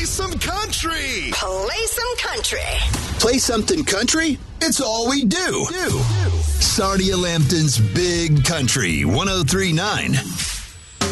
some country. Play some country. Play something country? It's all we do. Sarnia Lambton's Big Country 103.9.